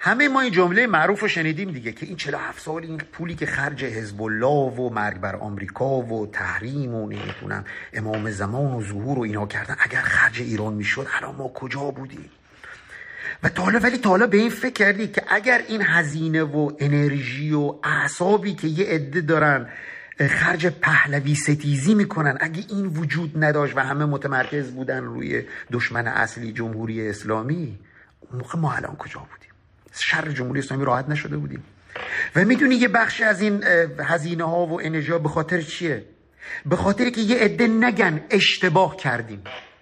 همه ما این جمله معروف رو شنیدیم دیگه که این 47 سال این پولی که خرج حزب الله و مرگ بر آمریکا و تحریم و نمیدونم امام زمان و ظهور و اینا کردن، اگر خرج ایران میشد الان ما کجا بودیم؟ و ولی تا حالا به این فکر کردی که اگر این هزینه و انرژی و اعصابی که یه عده دارن خرج پهلوی ستیزی میکنن، اگه این وجود نداشت و همه متمرکز بودن روی دشمن اصلی جمهوری اسلامی، اون موقع ما الان کجا بودیم؟ شر جمهوری اسلامی راحت نشده بودیم. و میدونی یه بخش از این هزینه ها و انرژی ها به خاطر چیه؟ به خاطر که یه عده نگن اشتباه کردیم.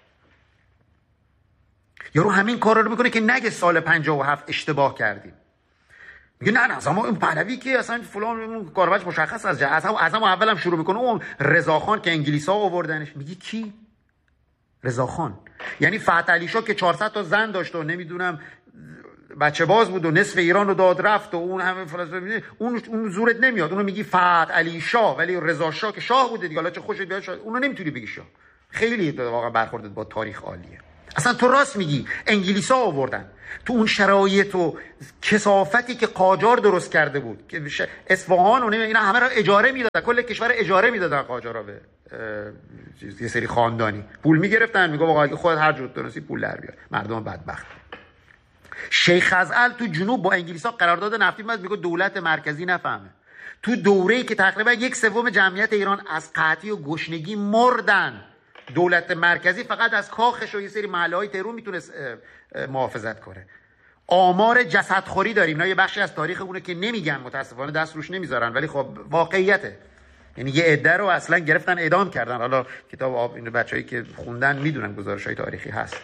یارو همین کارا رو میکنه که نگه سال 57 اشتباه کردیم. میگه نه اما این پهلوی که اصلا فلان کاربرش مشخص از اولم شروع میکنه اون رضاخان که انگلیس‌ها آوردنش. میگه کی؟ رضاخان. یعنی فتح علی شاه که 400 تا زن داشت و نمیدونم بچه باز بود و نصف ایران رو داد رفت و اون همه فلسفه، اون زورت نمیاد. اونو میگی فتح علی شاه، ولی رضا شاه که شاه بوده دیگه، حالا چه خوشت بیاد شاه، اونو نمیتونی بگی شاه. خیلی واقعا برخوردت با تاریخ عالیه. اصلا تو راست میگی، انگلیس‌ها آوردن تو اون شرایط و کثافتی که قاجار درست کرده بود که اصفهان و اینا همه را اجاره میدادن، کل کشور اجاره میدادن قاجارا به یه سری خاندانی، پول میگرفتن، میگه آقا اگه خودت هر جور درستی پول در بیار. مردم بدبخت. شیخ خزعل تو جنوب با انگلیس‌ها قرارداد نفتی بست، میگه دولت مرکزی نفهمه. تو دوره‌ای که تقریبا 1/3 جمعیت ایران از قحطی و گشنگی مردن، دولت مرکزی فقط از کاخش و یه سری محله‌های تهران میتونست محافظت کنه. آمار جسدخوری داریم، اینا یه بخشی از تاریخ اونه که نمیگن، متاسفانه دست روش نمیذارن، ولی خب واقعیته. یعنی یه عده رو اصلا گرفتن اعدام کردن. حالا کتاب این بچه‌ای که خوندن میدونن گزارش‌های تاریخی هست.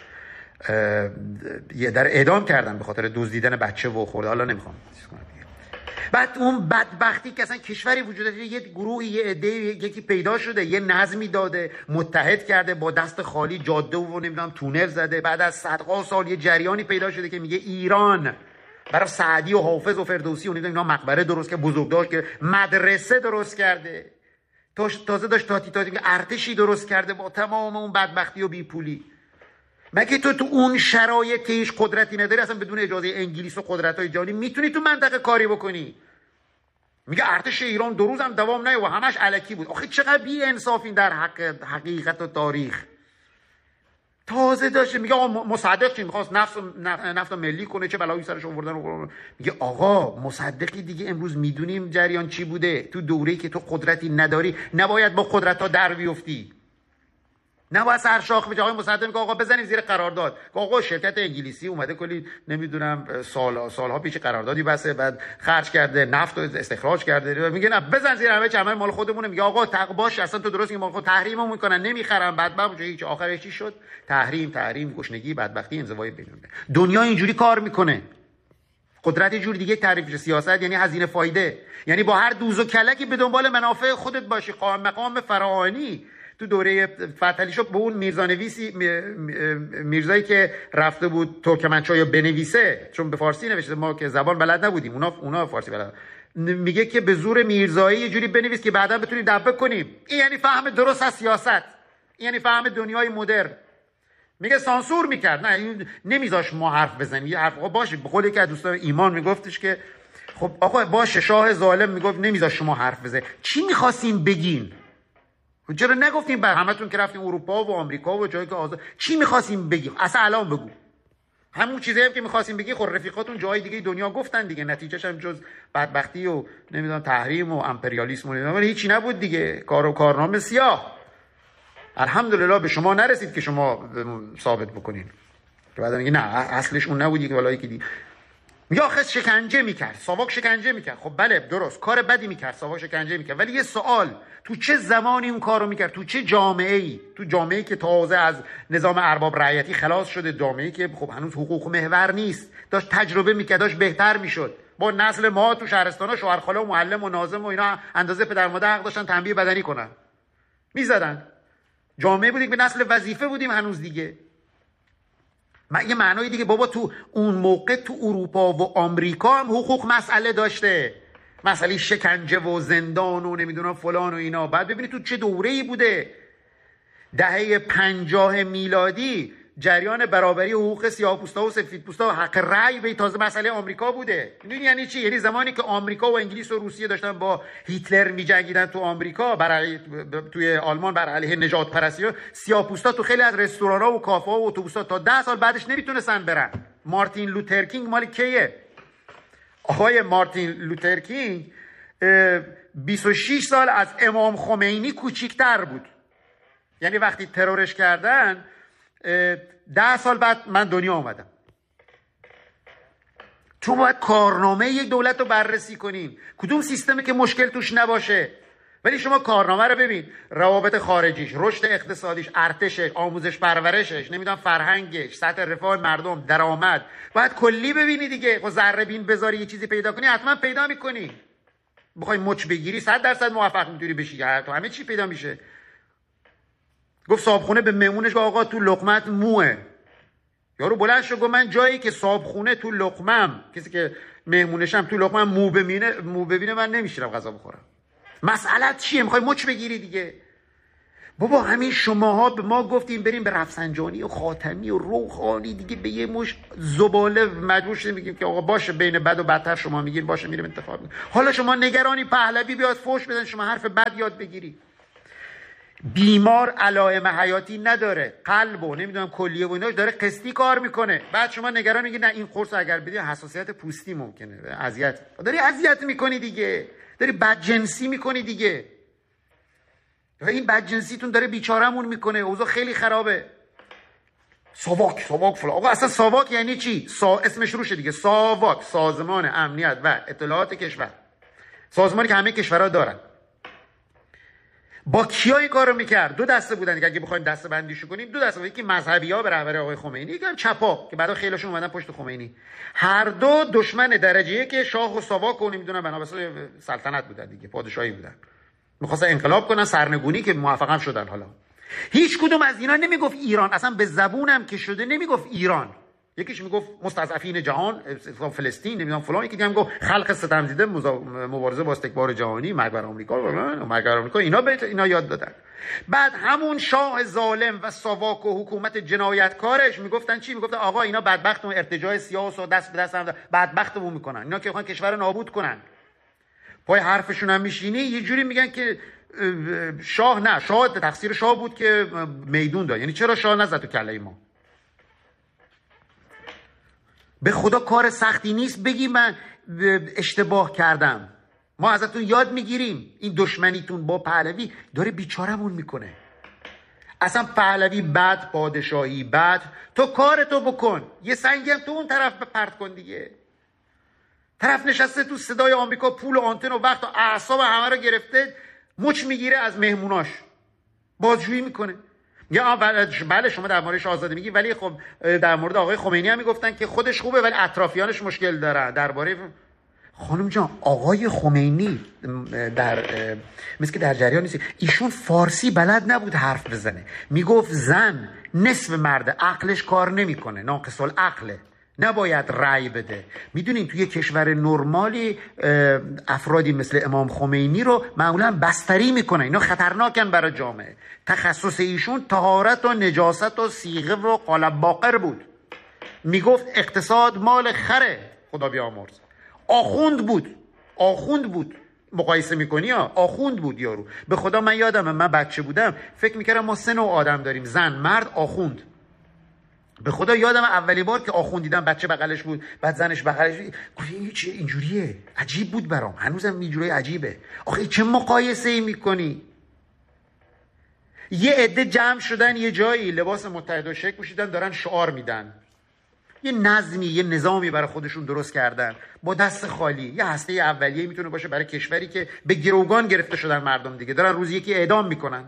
یه در اعدام کردن به خاطر دزدیدن بچه و خورده. حالا نمیخوام چیز کنم. بعد اون بدبختی که اصلا کشوری وجود داره، یه گروهی یه عده یکی پیدا شده، یه نظمی داده، متحد کرده، با دست خالی جاده و نمیدونم تونل زده. بعد از صدها سال یه جریانی پیدا شده که میگه ایران برای سعدی و حافظ و فردوسی و اینا مقبره درست که بزرگداشت، که مدرسه درست کرده، تازه داشت تاتی که ارتشی درست کرده با تمام اون بدبختی و بیپولی. مگه تو اون شرایط که هیچ قدرتی نداری، اصلا بدون اجازه انگلیس و قدرت‌های جهانی میتونی تو منطقه کاری بکنی؟ میگه ارتش ایران 2 روز هم دوام نیاورد و همش الکی بود. آخه چقدر بی انصافین در حقیقت و تاریخ. تازه داشته میگه آقا مصدق چی میخواست نفت ملی کنه، چه بلایی سرش آوردن. میگه آقا مصدقی دیگه امروز میدونیم جریان چی بوده. تو دوره‌ای که تو قدرتی نداری نباید با قدرت‌ها در بیفتی، نباید سرشاخ بشه. آقای مصدق میگه آقا بزنیم زیر قرارداد. آقا شرکت انگلیسی اومده کلی نمیدونم سالها پیش قراردادی بسته، بعد خرج کرده، نفت رو استخراج کرده، میگه نه بزن زیر همه چمن مال خودمونه. میگه آقا باش اصلا تو درست میگی، مال خود تحریممون میکنن نمیخرن، بدبخت هیچ. آخرش چی شد؟ تحریم، گشنگی، بدبختی، انزوای بین‌المللی. دنیا اینجوری کار میکنه. قدرت یه جور دیگه تعریف میشه. سیاست یعنی هزینه فایده، یعنی با هر دوز و کلکی به دنبال منافع خودت باشی. مقام فراهانی تو دوره فتح علی شاه به اون میرزایی که رفته بود ترکمنچای بنویسه، چون به فارسی نوشته، ما که زبان بلد نبودیم، اونا فارسی بلد، میگه که به زور میرزایی یه جوری بنویس که بعدا بتونیم دبه کنیم. این یعنی فهم درست از سیاست، این یعنی فهم دنیای مدرن. میگه سانسور میکرد، نه نمیذاش ما حرف بزنیم. یه حرف باشه، به قول یکی از دوستان ایمان میگفتش که خب آقا باشه، شاه ظالم میگفت نمیذاش شما حرف بزنید. چی میخواستین بگین؟ چرا نگفتیم بر همتون که رفتیم اروپا و آمریکا و جایی که آزاد؟ چی می‌خواستیم بگیم؟ اصلا الان بگو. همون چیزایی هم که می‌خواستیم بگی خود رفیقاتون جای دیگه دنیا گفتن دیگه، نتیجهش هم جز بدبختی و نمیدونم تحریم و امپریالیسم و اینا هیچی نبود دیگه. کار و کارنامه سیاه. الحمدلله به شما نرسید که شما ثابت بکنین. که بعدا میگه نه اصلش اون نبودی که والایی که دی. میگه آخه شکنجه میکرد، ساواک شکنجه میکرد. خب بله درست، کار بدی میکرد، ساواک شکنجه میکرد، ولی یه سوال، تو چه زمانی اون کارو میکرد؟ تو چه جامعه‌ای؟ تو جامعه‌ای که تازه از نظام ارباب رعیتی خلاص شده، جامعه‌ای که خب هنوز حقوق محور نیست، داشت تجربه میکرد، داشت بهتر میشد. با نسل ما تو شهرستانا شوهرخاله و معلم و ناظم و اینا اندازه پدر مادر حق داشتن تنبیه بدنی کنن، میزدن. جامعه بودیم به نسل وظیفه بودیم هنوز دیگه. یه معنای دیگه بابا تو اون موقع تو اروپا و آمریکا هم حقوق مسئله داشته، مسئله شکنجه و زندان و نمیدونم فلان و اینا. بعد ببینید تو چه دوره‌ای بوده. دهه 50 میلادی جریان برابری حقوق سیاه‌پوستا و سفیدپوستا و حق رأی به تازه مسئله آمریکا بوده. میدونی یعنی چی؟ یعنی زمانی که آمریکا و انگلیس و روسیه داشتن با هیتلر می‌جنگیدن تو آمریکا توی آلمان بر علیه نژاد پرستی، سیاه‌پوستا تو خیلی از رستوران‌ها و کافه‌ها و اتوبوس‌ها تا 10 سال بعدش نمیتونستن برن. مارتین لوتر کینگ مال کیه؟ آقای مارتین لوتر کینگ 26 سال از امام خمینی کوچیک‌تر بود. یعنی وقتی ترورش کردن 10 سال بعد من دنیا آمدم. تو باید کارنامه یک دولت رو بررسی کنین، کدوم سیستمی که مشکل توش نباشه. ولی شما کارنامه رو ببین، روابط خارجیش، رشد اقتصادیش، ارتشش، آموزش پرورشش، نمیدونم فرهنگش، سطح رفاه مردم، درآمد، باید کلی ببینی دیگه. خب ذره بین بذاری یه چیزی پیدا کنی، حتما پیدا میکنی. بخوای مچ بگیری 100% موفق میتونی بشی، تو همه چی پیدا میشه. گفت صابخونه به مهمونش گفت آقا تو لقمت موه. یارو بلند شد گفت من جایی که صابخونه تو لقمم، کسی که مهمونشم تو لقمم مو ببینه من نمیشیرم غذا بخورم. مسئله چیه؟ میخوای مچ بگیری دیگه. بابا همین شماها به ما گفتیم بریم به رفسنجانی و خاتمی و روحانی دیگه، به یه مش زباله مجبور شدیم بگیم که آقا باشه بین بد و بدتر شما میگین، باشه میریم انتخاب میکنیم. حالا شما نگرانی پهلوی بیاد فوش بدن شما حرف بد یاد بگیری. بیمار علائم حیاتی نداره، قلب و نمیدونم کلیه و ایناش داره قسطی کار میکنه، بعد شما نگران میگی نه این قرص اگر بدی حساسیت پوستی ممکنه اذیت. داری اذیت میکنی دیگه، داری بدجنسی میکنی دیگه. این بدجنسیتون داره بیچارمون میکنه، اوضاع خیلی خرابه. ساواک فلان. آقا اصلا ساواک یعنی چی؟ اسمش روشه دیگه. ساواک، سازمان امنیت و اطلاعات کشور، سازمانی که همه کشورها دارن. با کیا این کارو میکرد؟ دو دسته بودن دیگه، اگه بخوایم دسته بندیشو کنیم دو دسته بود. یکی مذهبی‌ها به رهبری آقای خمینی، یکی هم چپا که بعدا خیلیشون اومدن پشت خمینی. هر دو دشمن درجه یک شاه و ساواک و نمیدونم بنابراین سلطنت بودن دیگه، پادشاهی بودن. می‌خواستن انقلاب کنن، سرنگونی که موفق هم شدن. حالا هیچ کدوم از اینا نمیگفت ایران، اصلا به زبونم که شده نمیگفت ایران. یکیش میگفت مستضعفین جهان، فلسطین، نمیدونم فلان، یکی دیگه هم گفت خلق ستمدیده، مبارزه با استکبار جهانی، مرگ بر آمریکا، اینا یاد دادن. بعد همون شاه ظالم و ساواک و حکومت جنایتکارش میگفتن چی؟ میگفتن آقا اینا بدبختون ارتجاع سیاس و دست به دست هم بدبختمون میکنن، اینا که میخوان کشور نابود کنن. پای حرفشون هم میشینی یه جوری میگن که شاه نه، شاه تقصیر شاه بود که میدون داد. یعنی چرا شاه نزد تو کله ما؟ به خدا کار سختی نیست بگی من اشتباه کردم. ما ازتون یاد میگیریم. این دشمنیتون با پهلوی داره بیچارمون میکنه. اصلا پهلوی بد، پادشاهی بد، تو کارتو بکن. یه سنگی هم تو اون طرف پرت کن دیگه. طرف نشسته تو صدای آمریکا، پول و آنتن و وقت و اعصاب همه رو گرفته، مچ میگیره از مهموناش، بازجویی میکنه. یا بله شما در موردش آزادی میگی، ولی خب در مورد آقای خمینی هم میگفتن که خودش خوبه ولی اطرافیانش مشکل دارن. درباره خانم جان آقای خمینی مثل که در جریان نیست، ایشون فارسی بلد نبود حرف بزنه، میگفت زن نصف مرد، عقلش کار نمیکنه، ناقص العقله، نباید رأی بده. میدونین توی کشور نرمالی افرادی مثل امام خمینی رو معمولا بستری میکنن، اینا خطرناکن برای جامعه. تخصص ایشون طهارت و نجاست و صیغه و قالب باقر بود. میگفت اقتصاد مال خره، خدا بیامرز. آخوند بود. مقایسه میکنی ها، آخوند بود یارو. به خدا من یادمه من بچه بودم فکر میکردم ما 3 نوع آدم داریم، زن، مرد، آخوند. به خدا یادم اولی بار که آخوند دیدم بچه بغلش بود، بعد زنش بغلش بود، گفتم این چه اینجوریه؟ عجیب بود برام، هنوزم اینجوری عجیبه. آخه چه مقایسه ای میکنی؟ یه عده جمع شدن یه جایی، لباس متحدالشکل پوشیدن، دارن شعار میدن، یه نظمی، یه نظامی برای خودشون درست کردن با دست خالی. یه هسته اولیه میتونه باشه برای کشوری که به گروگان گرفته شدن مردم دیگه، دارن روزی یکی اعدام میکنن.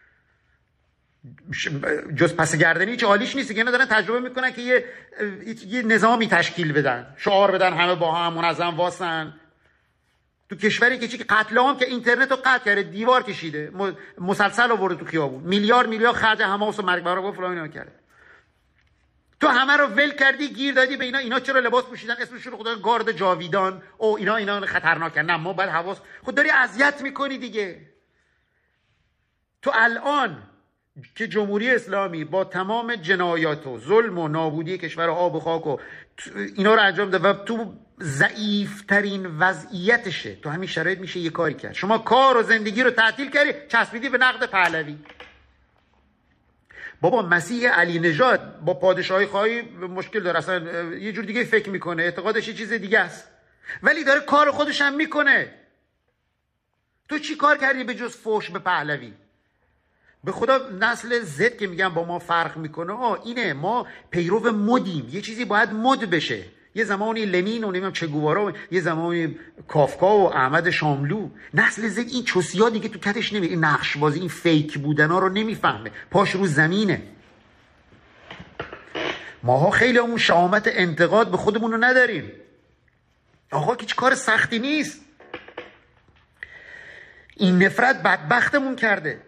جز پس گردنی هیچ عالیش نیست که اینا دارن تجربه میکنن که یه نظامی تشکیل بدن، شعار بدن، همه با هم منظم واسن. تو کشوری که چی که قتل عام که اینترنت رو قطع کرده، دیوار کشیده، مسلسل آورده تو خیابون، میلیارد خرج حماس و مرگ بر فلان اینا کرده. تو همه رو ول کردی، گیر دادی به اینا چرا لباس پوشیدن، اسمشون رو خدا گارد جاویدان، او اینا خطرناکن. نه ما باید حواس، خود داری اذیت میکنی دیگه. تو الان که جمهوری اسلامی با تمام جنایات و ظلم و نابودی کشور آب و خاک و اینا رو انجام داد و تو ضعیفترین وضعیتشه، تو همین شرایط میشه یه کاری کرد. شما کار و زندگی رو تعطیل کردی، چسبیدی به نقد پهلوی. بابا مسیح علی نژاد با پادشاهی خواهی مشکل داره، اصلا یه جور دیگه فکر میکنه، اعتقادش یه چیز دیگه است، ولی داره کار خودش هم میکنه. تو چی کار کردی به جز فوش به پهلوی؟ به خدا نسل زد که میگن با ما فرق میکنه، اینه ما پیرو مدیم، یه چیزی باید مد بشه. یه زمانی لنین و نمیدونم چگوارا، یه زمانی کافکا و احمد شاملو. نسل زد این چوسیا دیگه تو کتش نمیره، این نقش بازی، این فیک بودنا رو نمیفهمه، پاش رو زمینه. ماها خیلی همون شهامت انتقاد به خودمون رو نداریم. آقا که کار سختی نیست. این نفرت بدبختمون کرده.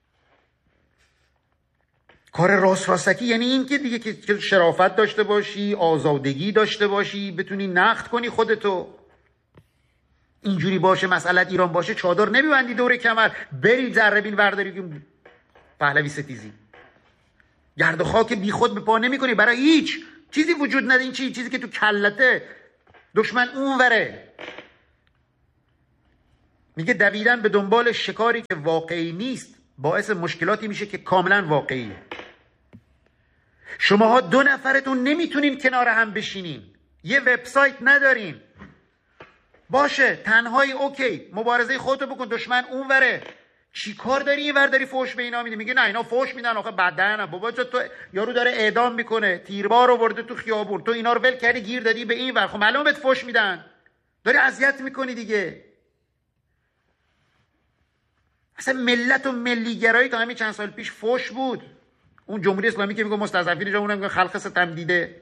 کار راستکی یعنی این که دیگه که شرافت داشته باشی، آزادگی داشته باشی، بتونی نقد کنی خودتو. اینجوری باشه مسئلت ایران باشه، چادر نمیبندی دور کمر بری ذره‌بین ورداری که پهلوی ستیزی، گرد و خاک بی خود به پا نمی‌کنی برای هیچ چیزی وجود نداره. این چیزی که تو کلته، دشمن اونوره. میگه دویدن به دنبال شکاری که واقعی نیست باعث مشکلاتی میشه که کاملا واقعیه. شماها 2 نفرتون نمیتونین کنار هم بشینین، یه وبسایت ندارین، باشه تنهایی اوکی، مبارزه خودتو بکن، دشمن اونوره. چی کار داری اینور داری فوش به اینا میدی؟ میگه نه اینا فوش میدن آخه بدن. بابا تو یارو داره اعدام میکنه، تیربار آورده تو خیابون، تو اینا رو ول کردی گیر دادی به اینور، خب معلومه بهت فوش میدن، داری اذیت میکنی دیگه. اصلا ملت و ملیگرایی تا همین چند سال پیش فوش بود. اون جمهوری اسلامی که میگه مستضعفین جامون میگه خلق ستم دیده.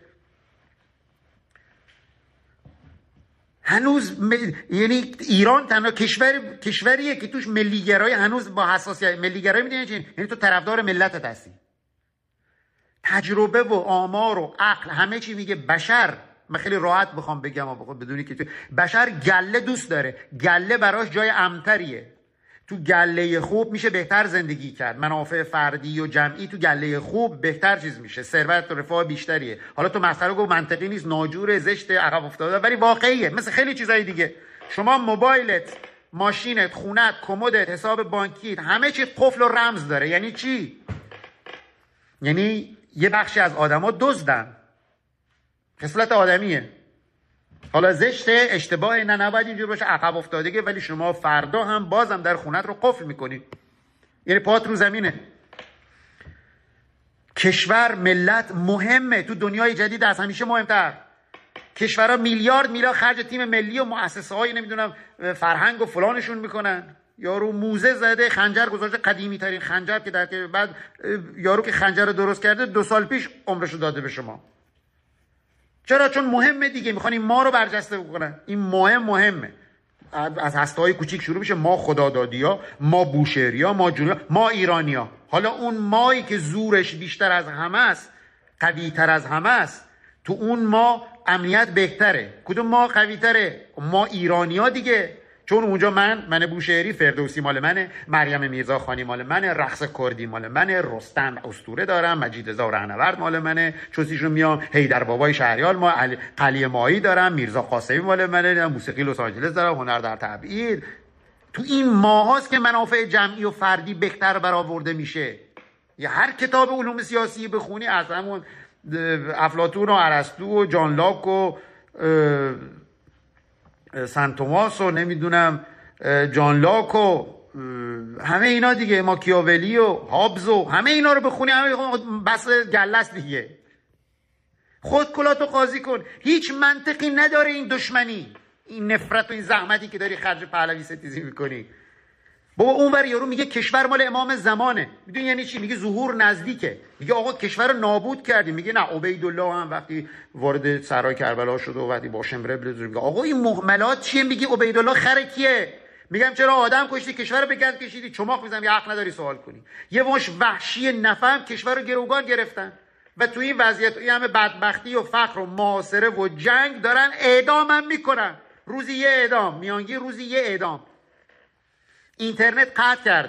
هنوز یعنی ایران تنها کشوریه که توش ملیگرایی هنوز با حساسیت. ملیگرایی میدونی چی؟ یعنی تو طرفدار ملتت هستی. تجربه و آمار و عقل همه چی میگه بشر، من خیلی راحت بخوام بگم بدونی که بشر گله دوست داره، گله براش جای امن‌تریه. تو گله خوب میشه بهتر زندگی کرد، منافع فردی و جمعی تو گله خوب بهتر چیز میشه، ثروت و رفاه بیشتریه. حالا تو مسئله گفت منطقی نیست، ناجور، زشت، عقب افتاده، ولی واقعیه. مثل خیلی چیزای دیگه، شما موبایلت، ماشینت، خونت، کمدت، حساب بانکیت، همه چی قفل و رمز داره. یعنی چی؟ یعنی یه بخشی از آدما دزدن، خصلت آدمیه. حالا زشته، اشتباهه، نه نباید اینجور باشه، عقب افتادگی، ولی شما فردا هم بازم در خونت رو قفل میکنی، یعنی پات رو زمینه. کشور، ملت مهمه، تو دنیای جدید از همیشه مهمتر. کشورها میلیارد خرج تیم ملی و مؤسسه های نمیدونم فرهنگ و فلانشون میکنن. یارو موزه زده، خنجر گذاشته، قدیمی ترین خنجر که در بعد یارو که خنجر رو درست کرده 2 سال پیش عمرشو داده به شما. چرا؟ چون مهمه دیگه، میخوان این ما رو برجسته بکنن. این مهمه. از هسته‌های کوچیک شروع میشه، ما خدادادی‌ها، ما بوشهری‌ها، ما جنوبی، ما ایرانی‌ها. حالا اون مایی که زورش بیشتر از همه است، قوی‌تر از همه است، تو اون ما امنیت بهتره. کدوم ما قوی‌تره؟ ما ایرانی‌ها دیگه. چون اونجا من بوشهری، فردوسی مال منه، مریم میرزاخانی مال منه، رقص کردی مال منه، رستم اسطوره دارم، مجید رضا رهنورد مال منه، چوسیشو میام، حیدر بابای شهریار، ما قلی مایی دارم، میرزا قاسمی مال منه، موسیقی لس آنجلس دارم، هنر در تبعید. تو این ماهاست که منافع جمعی و فردی بهتر برآورده میشه. یا هر کتاب علوم سیاسی بخونی، از همون افلاطون و ارسطو و جان لاک و سنت توماس و نمیدونم جان لاک و همه اینا دیگه، ماکیاولی و هابز و همه اینا رو بخونی، همه بس گله است دیگه. خود کلاتو قاضی کن. هیچ منطقی نداره این دشمنی، این نفرت و این زحمتی که داری خرج پهلوی ستیزی میکنی. بابا اونور یارو میگه کشور مال امام زمانه. میدونی یعنی چی؟ میگه ظهور نزدیکه. میگه آقا کشور رو نابود کردیم. میگه نه، عبیدالله هم وقتی وارد سرای کربلا شد و وقتی با شمره بلزور، میگه آقا این مهملات چیه؟ میگه عبیدالله خر کیه؟ میگم چرا آدم کشتی، کشور رو به گند کشیدی، چماق میزنم، یه حق نداری سوال کنی. یه مش وحشی نفهم کشور رو گروگان گرفتن و تو این وضعیت، این همه بدبختی و فقر و محاصره و جنگ دارن اعدامم میکنن. روزی یه اعدام، میانگین روزی یه اعدام. اینترنت قطع کرده،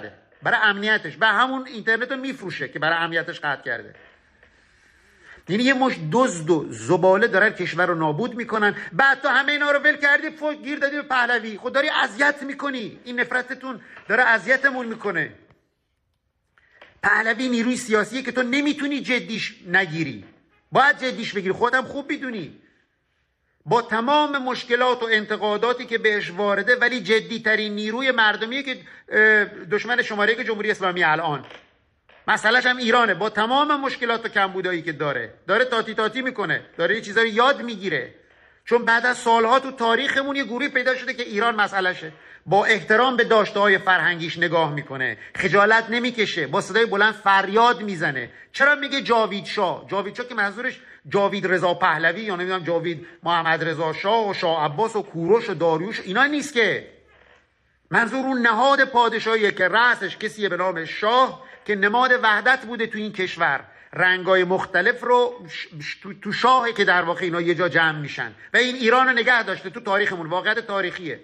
برای امنیتش و همون اینترنت رو میفروشه که برای امنیتش قطع کرده. یعنی یه مش دزد و زباله دارن کشور رو نابود میکنن. بعد تو همه اینا رو ول کردی گیر دادی به پهلوی. خود داری اذیت میکنی. این نفرتتون داره اذیتمون میکنه. پهلوی نیروی سیاسیه که تو نمیتونی جدیش نگیری، باید جدیش بگیری. خودم خوب میدونی با تمام مشکلات و انتقاداتی که بهش وارده، ولی جدی ترین نیروی مردمیه که دشمن شماره که جمهوری اسلامی الان مسئلهش هم ایرانه. با تمام مشکلات و کمبودایی که داره تاتی میکنه، داره یه چیزایی یاد میگیره. چون بعد از سالها تو تاریخمون یه گروهی پیدا شده که ایران مسئلهشه. با احترام به داشته‌های فرهنگیش نگاه میکنه، خجالت نمیکشه، با صدای بلند فریاد میزنه. چرا میگه جاوید شاه که منظورش جاوید رضا پهلوی یا نمیدونم جاوید محمد رضا شاه و شاه عباس و کوروش و داریوش اینا نیست که. منظور اون نهاد پادشاهیه که رأسش کسیه به نام شاه که نماد وحدت بوده تو این کشور. رنگای مختلف رو تو شاهه که در واقع اینا یه جا جمع میشن و این ایران رو نگه داشته تو تاریخمون. واقعیت تاریخیه.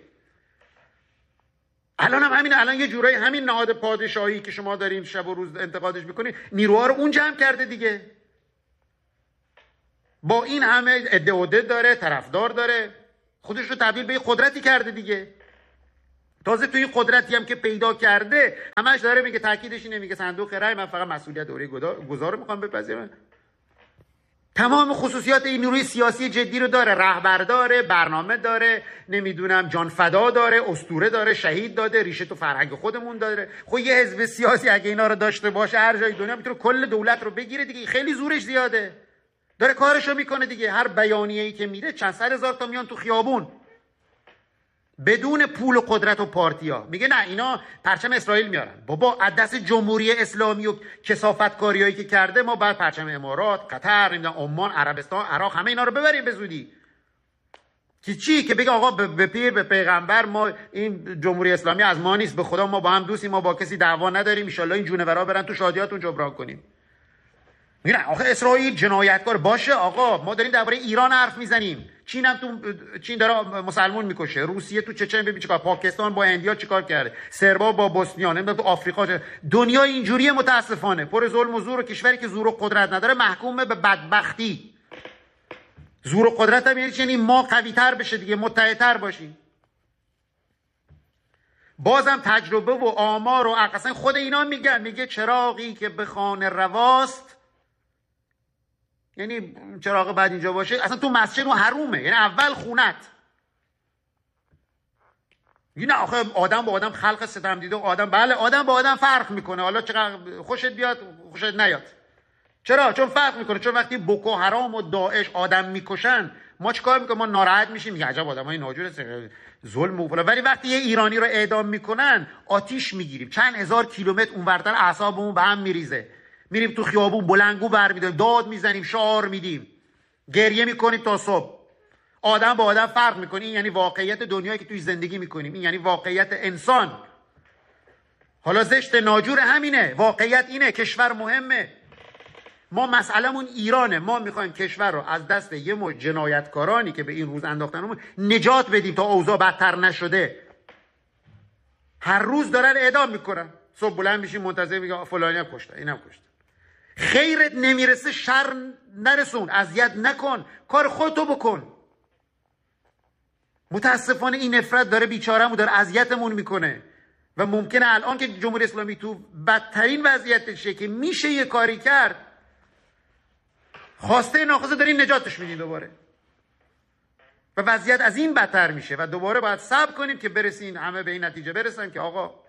الان هم همین، الان یه جورایی همین نهاد پادشاهی که شما دارین شب و روز انتقادش میکنین نیروها رو اون جمع کرده دیگه. با این همه ادعا داره، طرفدار داره، خودش رو تبدیل به قدرتی کرده دیگه. تازه تو این قدرتی هم که پیدا کرده همش داره میگه، تاکیدش اینه، میگه صندوق رای من فقط مسئولیت دوره گذار رو میخوام بپذیرم. تمام خصوصیات این نیروی سیاسی جدی رو داره. رهبر داره، برنامه داره، نمیدونم جان فدا داره، اسطوره داره، شهید داده، ریشه تو فرهنگ خودمون داره. خب یه حزب سیاسی اگه اینا رو داشته باشه هر جای دنیا میتونه کل دولت رو بگیره دیگه. خیلی زورش زیاده. داره کارشو میکنه دیگه. هر بیانیه‌ای که میده چند صد هزار تا میان تو خیابون بدون پول و قدرت و پارتیا. میگه نه اینا پرچم اسرائیل میارن. بابا از دست جمهوری اسلامی و کثافتکاریایی که کرده ما بعد پرچم امارات، قطر، نمیدونم عمان، عربستان، عراق همه اینا رو ببریم به زودی. که چی؟ که بگه آقا به پیر به پیغمبر ما این جمهوری اسلامی از ما نیست، به خدا ما با هم دوستیم، ما با کسی دعوا نداریم، ان شاءالله این جونورا برن تو شادیاتون جبران کنیم. میگن آخه اسرائیل جنایتکار باشه. آقا ما داریم درباره ایران حرف میزنیم. چین هم تو چین داره مسلمان میکشه، روسیه تو چچن ببین چیکار، پاکستان با هندیا چیکار کرده، سربا با بوسنیا، نمیدونم تو آفریقا دنیا اینجوریه متاسفانه، پر ظلم و زور. و کشوری که زور و قدرت نداره محکوم به بدبختی. زور و قدرت هم یعنی ما قوی‌تر بشه دیگه، متحدتر باشیم. بازم تجربه و آمار و اصلا خود اینا میگن، میگه چراغی که به خانه رواست، یعنی چراغ بعد اینجا باشه اصلا تو مسجد و حرومه، یعنی اول خونت. نه آخه آدم با آدم خلق ستم دیده، آدم بله آدم با آدم فرق میکنه، حالا چقدر خوشت بیاد خوشت نیاد. چرا؟ چون فرق میکنه. چون وقتی بوکو حرام و داعش آدم میکشن ما چیکار میکنیم؟ ما ناراحت میشیم، میگه عجب آدمای ناجور، ظلم و فلان. ولی وقتی یه ایرانی رو اعدام میکنن آتیش میگیریم، چند هزار کیلومتر اونورتر اعصابمون به هم میریزه، میریم تو خیابون بلنگو برمی‌داریم، داد میزنیم، شعار میدیم، گریه میکنیم تا صبح. آدم با آدم فرق میکنه. این یعنی واقعیت دنیایی که توی زندگی میکنیم. این یعنی واقعیت انسان. حالا زشت ناجور همینه، واقعیت اینه. کشور مهمه. ما مسئلهمون ایرانه. ما میخوایم کشور رو از دست یه مجموعه جنایتکارانی که به این روز انداختنمون نجات بدیم تا اوضاع بدتر نشده. هر روز دارن اعدام میکنن. صبح بلند میشیم منتظر میگه فلانی هم کشته، اینم کشته. خیرت نمیرسه شر نرسون، اذیت نکن، کار خودتو بکن. متاسفانه این نفرت داره بیچاره‌مون، داره اذیتمون میکنه و ممکنه الان که جمهوری اسلامی تو بدترین وضعیتشه که میشه یه کاری کرد، خواسته ناخواسته دارین نجاتش میدین دوباره و وضعیت از این بدتر میشه و دوباره باید صبر کنیم که برسین همه به این نتیجه برسن که آقا